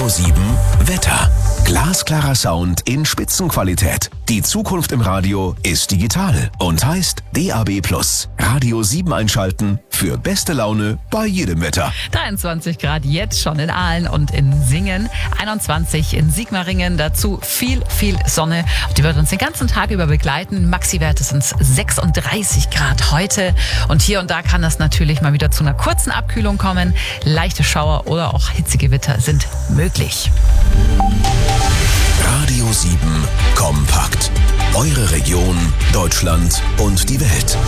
Radio 7 Wetter. Glasklarer Sound in Spitzenqualität. Die Zukunft im Radio ist digital und heißt DAB+. Radio 7 einschalten für beste Laune bei jedem Wetter. 23 Grad jetzt schon in Aalen und in Singen, 21 in Sigmaringen, dazu viel Sonne. Die wird uns den ganzen Tag über begleiten. Maxi-Werte sind 36 Grad heute und hier und da kann es natürlich mal wieder zu einer kurzen Abkühlung kommen. Leichte Schauer oder auch hitzige Gewitter sind möglich. Radio 7 kompakt. Eure Region, Deutschland und die Welt.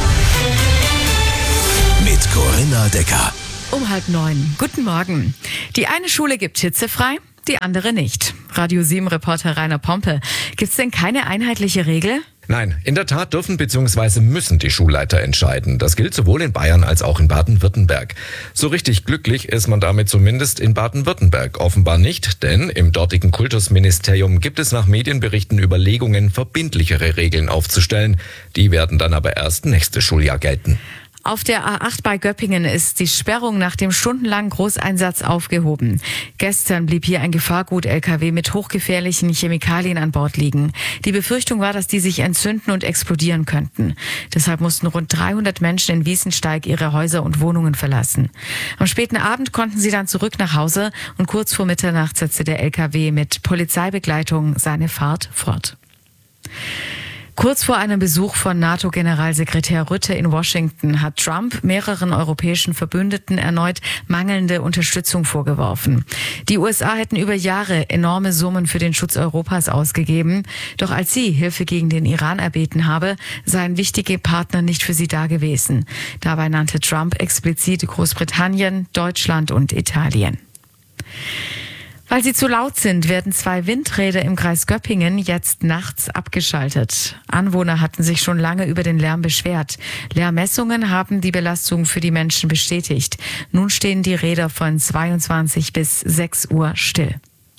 Mit Corinna Decker. Um 8:30. Guten Morgen. Die eine Schule gibt hitzefrei, die andere nicht. Radio 7-Reporter Rainer Pompel. Gibt's denn keine einheitliche Regel? Nein, in der Tat dürfen bzw. müssen die Schulleiter entscheiden. Das gilt sowohl in Bayern als auch in Baden-Württemberg. So richtig glücklich ist man damit zumindest in Baden-Württemberg offenbar nicht, denn im dortigen Kultusministerium gibt es nach Medienberichten Überlegungen, verbindlichere Regeln aufzustellen. Die werden dann aber erst nächstes Schuljahr gelten. Auf der A8 bei Göppingen ist die Sperrung nach dem stundenlangen Großeinsatz aufgehoben. Gestern blieb hier ein Gefahrgut-LKW mit hochgefährlichen Chemikalien an Bord liegen. Die Befürchtung war, dass die sich entzünden und explodieren könnten. Deshalb mussten rund 300 Menschen in Wiesensteig ihre Häuser und Wohnungen verlassen. Am späten Abend konnten sie dann zurück nach Hause und kurz vor Mitternacht setzte der LKW mit Polizeibegleitung seine Fahrt fort. Kurz vor einem Besuch von NATO-Generalsekretär Rutte in Washington hat Trump mehreren europäischen Verbündeten erneut mangelnde Unterstützung vorgeworfen. Die USA hätten über Jahre enorme Summen für den Schutz Europas ausgegeben. Doch als sie Hilfe gegen den Iran erbeten habe, seien wichtige Partner nicht für sie da gewesen. Dabei nannte Trump explizit Großbritannien, Deutschland und Italien. Weil sie zu laut sind, werden 2 Windräder im Kreis Göppingen jetzt nachts abgeschaltet. Anwohner hatten sich schon lange über den Lärm beschwert. Lärmmessungen haben die Belastung für die Menschen bestätigt. Nun stehen die Räder von 22 bis 6 Uhr still.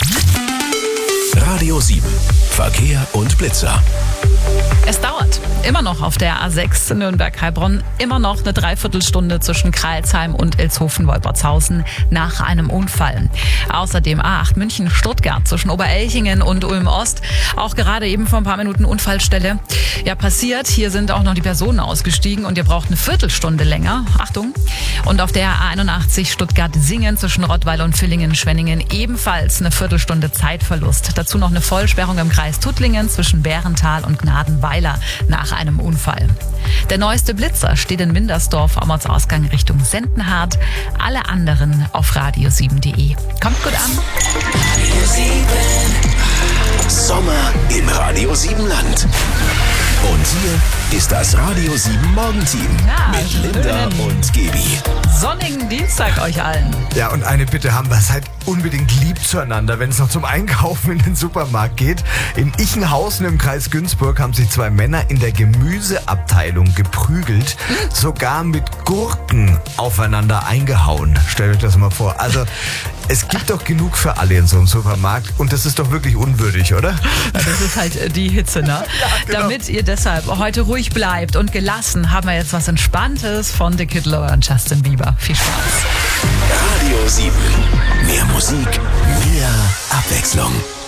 Radio 7 Verkehr und Blitzer. Es dauert immer noch auf der A6 Nürnberg-Heilbronn, immer noch eine Dreiviertelstunde zwischen Crailsheim und Ilshofen-Wolpertshausen nach einem Unfall. Außerdem A8 München-Stuttgart zwischen Oberelchingen und Ulm-Ost. Auch gerade eben vor ein paar Minuten Unfallstelle. Ja, passiert. Hier sind auch noch die Personen ausgestiegen und ihr braucht eine Viertelstunde länger. Achtung. Und auf der A81 Stuttgart-Singen zwischen Rottweil und Villingen-Schwenningen ebenfalls eine Viertelstunde Zeitverlust. Dazu noch eine Vollsperrung im Kreis Tuttlingen zwischen Bärental und Gnadenweiler nach einem Unfall. Der neueste Blitzer steht in Windersdorf am Ortsausgang Richtung Sendenhardt. Alle anderen auf radio7.de. Kommt gut an. Radio 7. Sommer im Radio 7 Land. Und hier ist das Radio 7 Morgenteam mit Linda und Gebi. Sonnigen Dienstag euch allen. Ja, und eine Bitte haben wir, seid unbedingt lieb zueinander, wenn es noch zum Einkaufen in den Supermarkt geht. In Ichenhausen im Kreis Günzburg haben sich 2 Männer in der Gemüseabteilung geprügelt, sogar mit Gurken aufeinander eingehauen. Stellt euch das mal vor. Also, es gibt doch genug für alle in so einem Supermarkt und das ist doch wirklich unwürdig, oder? Das ist halt die Hitze, ne? Ja, genau. Damit ihr deshalb heute ruhig bleibt und gelassen, haben wir jetzt was Entspanntes von The Kid Laroi und Justin Bieber. Viel Spaß. Radio 7. Mehr Musik, mehr Abwechslung.